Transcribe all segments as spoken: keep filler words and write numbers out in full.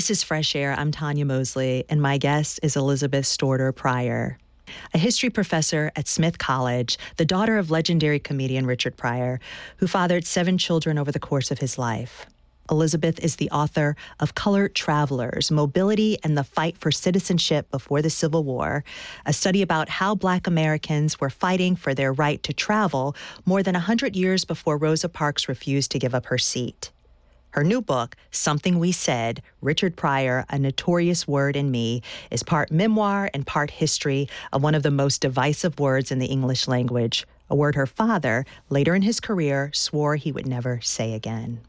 This is Fresh Air. I'm Tanya Mosley, and my guest is Elizabeth Storter Pryor, a history professor at Smith College, the daughter of legendary comedian Richard Pryor, who fathered seven children over the course of his life. Elizabeth is the author of Colored Travelers, Mobility and the Fight for Citizenship Before the Civil War, a study about how Black Americans were fighting for their right to travel more than one hundred years before Rosa Parks refused to give up her seat. Her new book, Something We Said, Richard Pryor, A Notorious Word in Me, is part memoir and part history of one of the most divisive words in the English language, a word her father, later in his career, swore he would never say again.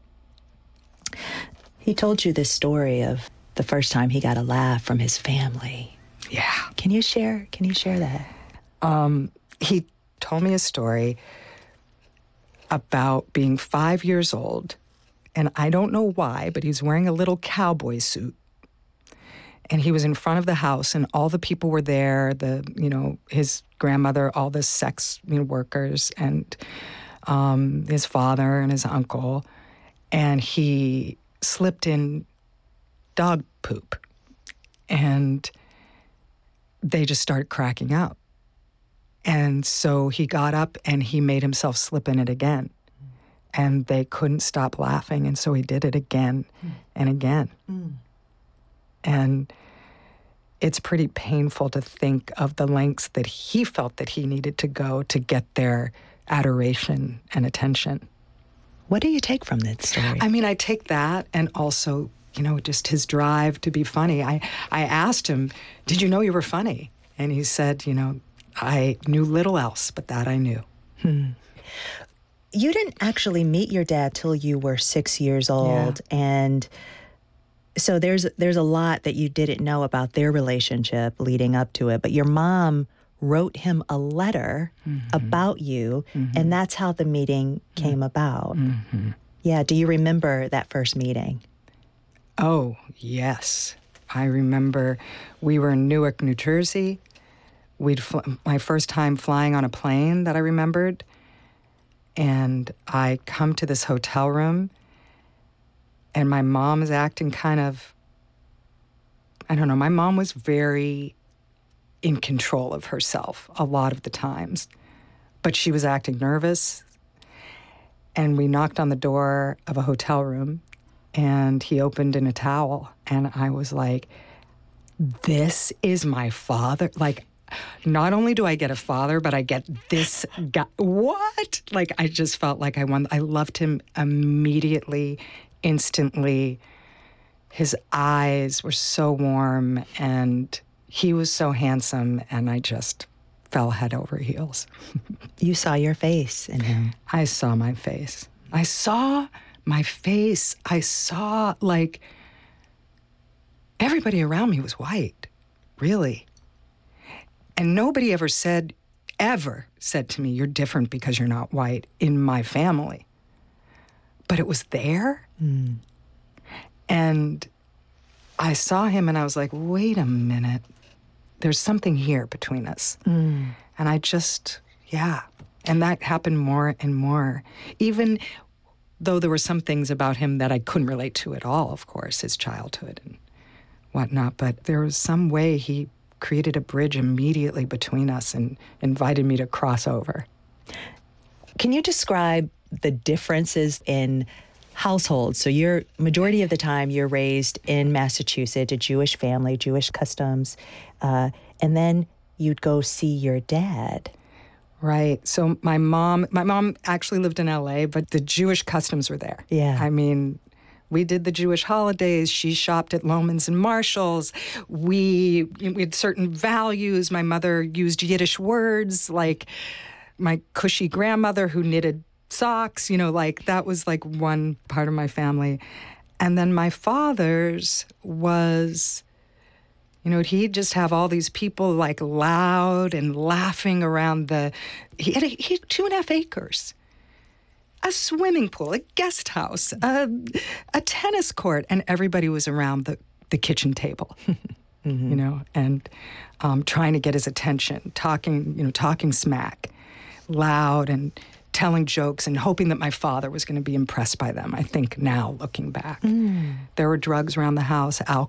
He told you this story of the first time he got a laugh from his family. Yeah. Can you share, can you share that? Um, he told me a story about being five years old, and I don't know why, but he's wearing a little cowboy suit. And he was in front of the house, and all the people were there, the, you know, his grandmother, all the sex you know, workers, and um, his father and his uncle. And he slipped in dog poop, and they just started cracking up. And so he got up and he made himself slip in it again. And they couldn't stop laughing, and so he did it again mm. and again. Mm. And it's pretty painful to think of the lengths that he felt that he needed to go to get their adoration and attention. What do you take from that story? I mean, I take that, and also, you know, just his drive to be funny. I, I asked him, did you know you were funny? And he said, you know, I knew little else, but that I knew. Hmm. You didn't actually meet your dad till you were six years old, yeah. and so there's there's a lot that you didn't know about their relationship leading up to it. But your mom wrote him a letter mm-hmm. about you, mm-hmm. and that's how the meeting came mm-hmm. about. Mm-hmm. Yeah, do you remember that first meeting? Oh, yes. I remember we were in Newark, New Jersey. We'd fl- my first time flying on a plane that I remembered. And I come to this hotel room, and my mom is acting kind of, I don't know, my mom was very in control of herself a lot of the times, but she was acting nervous. And we knocked on the door of a hotel room, and he opened in a towel, and I was like, this is my father. Like, not only do I get a father, but I get this guy. What? Like, I just felt like I won. I loved him immediately, instantly. His eyes were so warm, and he was so handsome, and I just fell head over heels. You saw your face in him. I saw my face. I saw my face. I saw, like, everybody around me was white, really. And nobody ever said, ever said to me, you're different because you're not white in my family. But it was there. Mm. And I saw him and I was like, wait a minute. There's something here between us. Mm. And I just, yeah. And that happened more and more. Even though there were some things about him that I couldn't relate to at all, of course, his childhood and whatnot. But there was some way he created a bridge immediately between us and invited me to cross over. Can you describe the differences in households? So you're, majority of the time, you're raised in Massachusetts, a Jewish family, Jewish customs, uh, and then you'd go see your dad. Right. So my mom, my mom actually lived in L A, but the Jewish customs were there. Yeah. I mean, we did the Jewish holidays. She shopped at Lohmann's and Marshall's. We, we had certain values. My mother used Yiddish words, like my cushy grandmother who knitted socks. You know, like that was like one part of my family. And then my father's was, you know, he'd just have all these people like loud and laughing around the, he had, a, he had two and a half acres. A swimming pool, a guest house, a, a tennis court, and everybody was around the, the kitchen table, mm-hmm. you know, and um, trying to get his attention, talking, you know, talking smack, loud and telling jokes and hoping that my father was going to be impressed by them, I think now, looking back. Mm. There were drugs around the house, alcohol.